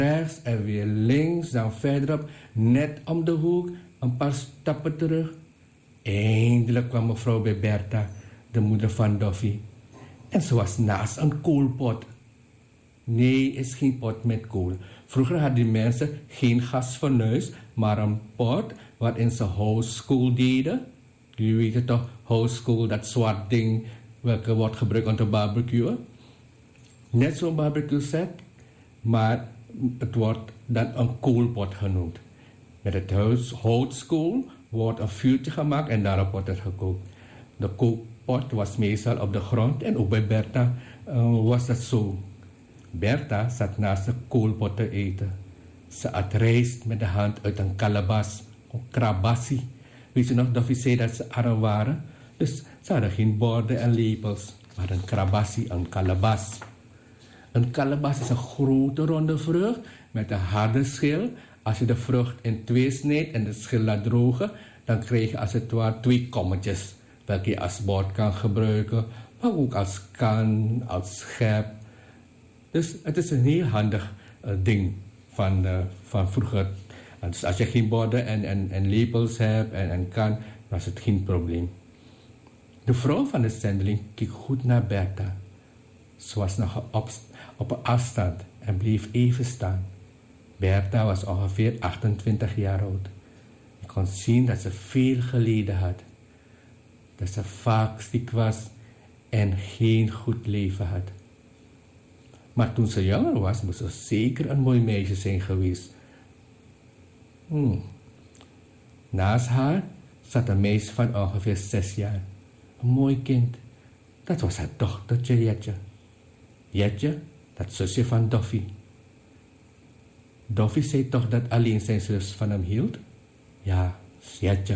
rechts en weer links, dan verderop, net om de hoek, een paar stappen terug. Eindelijk kwam mevrouw bij Bertha, de moeder van Doffy. En ze was naast een koolpot. Nee, is geen pot met kool. Vroeger hadden mensen geen gasfornuis, maar een pot waarin ze houtskool deden. Jullie weten toch, houtskool, dat zwart ding, welke wordt gebruikt om te barbecuen. Net zo'n barbecue set, maar het wordt dan een koolpot genoemd. Met het houtskool wordt een vuurtje gemaakt en daarop wordt het gekookt. De kookpot was meestal op de grond en ook bij Bertha was dat zo. Bertha zat naast de koolpot te eten. Ze at rijst met de hand uit een kalabas, een krabassie. Weet je nog, Doffy zei dat ze arm waren? Dus ze hadden geen borden en lepels, maar een krabassie, een kalabas. Een kalabas is een grote ronde vrucht met een harde schil. Als je de vrucht in twee snijdt en de schil laat drogen, dan krijg je als het ware 2 kommetjes, welke je als bord kan gebruiken, maar ook als kan, als schep. Dus het is een heel handig ding van vroeger. Dus als je geen borden en lepels hebt en kan, dan is het geen probleem. De vrouw van de zendeling keek goed naar Bertha. Ze was nog op een afstand en bleef even staan. Bertha was ongeveer 28 jaar oud. Ik kon zien dat ze veel geleden had. Dat ze vaak ziek was en geen goed leven had. Maar toen ze jonger was, moest ze zeker een mooi meisje zijn geweest. Naast haar zat een meisje van ongeveer 6 jaar. Een mooi kind. Dat was haar dochtertje Jetje. Jetje, dat zusje van Doffy. Doffy zei toch dat alleen zijn zus van hem hield? Ja, Jetje.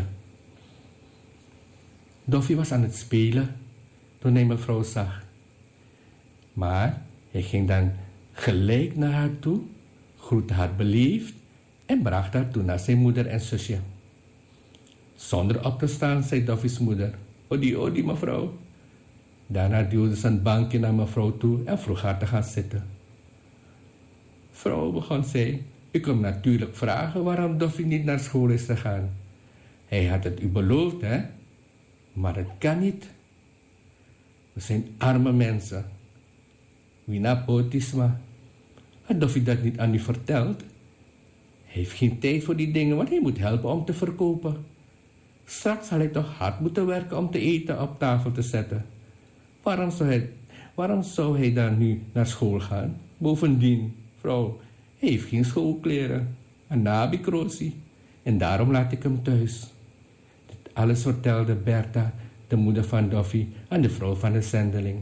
Doffy was aan het spelen toen hij mevrouw zag. Maar hij ging dan gelijk naar haar toe, groette haar beleefd en bracht haar toe naar zijn moeder en zusje. Zonder op te staan, zei Doffy's moeder: Odi, mevrouw. Daarna duwde ze een bankje naar mevrouw toe en vroeg haar te gaan zitten. Vrouw, begon zij, u kunt natuurlijk vragen waarom Doffy niet naar school is gegaan. Hij had het u beloofd, hè? Maar het kan niet. We zijn arme mensen. Wie nepotisme. Had Doffy dat niet aan u verteld? Hij heeft geen tijd voor die dingen, want hij moet helpen om te verkopen. Straks zal hij toch hard moeten werken om te eten op tafel te zetten. Waarom zou hij dan nu naar school gaan? Bovendien, vrouw, hij heeft geen schoolkleren. Een nabikrosie. En daarom laat ik hem thuis. Dit alles vertelde Bertha, de moeder van Doffy, aan de vrouw van de zendeling.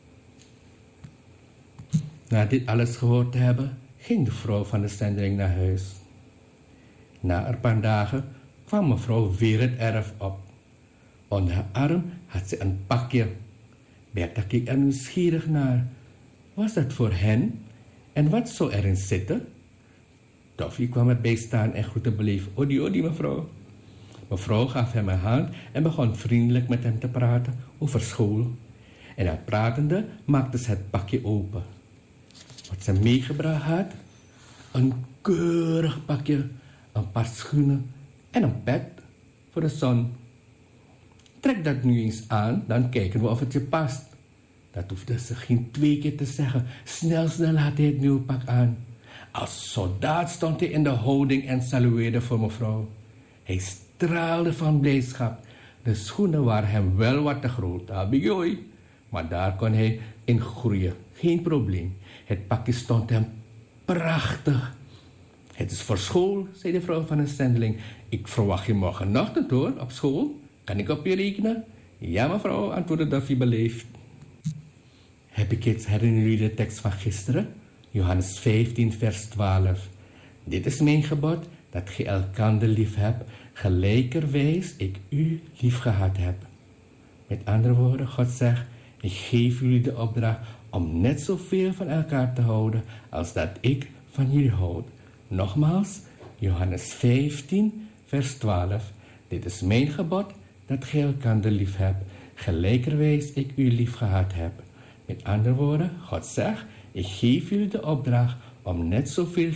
Na dit alles gehoord te hebben, ging de vrouw van de zendeling naar huis. Na een paar dagen kwam mevrouw weer het erf op. Onder haar arm had ze een pakje. Bertha keek er nieuwsgierig naar. Was dat voor hen? En wat zou erin zitten? Doffy kwam erbij staan en groette beleefd: Odi, mevrouw. Mevrouw gaf hem een hand en begon vriendelijk met hem te praten over school. En al pratende maakte ze het pakje open. Wat ze meegebracht had? Een keurig pakje, een paar schoenen en een pet voor de zon. Trek dat nu eens aan, dan kijken we of het je past. Dat hoefde ze geen 2 keer te zeggen. Snel had hij het nieuwe pak aan. Als soldaat stond hij in de houding en salueerde voor mevrouw. Hij straalde van blijdschap. De schoenen waren hem wel wat te groot, abigoi. Maar daar kon hij in groeien. Geen probleem. Het pakje stond hem prachtig. Het is voor school, zei de vrouw van de zendeling. Ik verwacht je morgenochtend hoor, op school. Kan ik op je rekenen? Ja mevrouw, antwoordde Doffy beleefd. Heb ik iets, herinneren jullie de tekst van gisteren? Johannes 15 vers 12. Dit is mijn gebod, dat ge elkander lief hebt, gelijkerwijs ik u lief gehad heb. Met andere woorden, God zegt, ik geef jullie de opdracht om net zoveel van elkaar te houden als dat ik van jullie houd. Nogmaals, Johannes 15 vers 12. Dit is mijn gebod, dat ge elkander lief hebt, gelijkerwijs ik u lief gehad heb. Met andere woorden, God zegt, ik geef jullie de opdracht om net zoveel